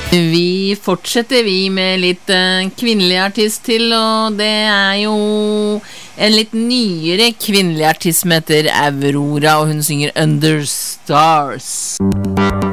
Vi fortsetter med litt kvinnelig artist til, og det jo en litt nyere kvinnelig artist som heter Aurora, og hun synger Under Stars.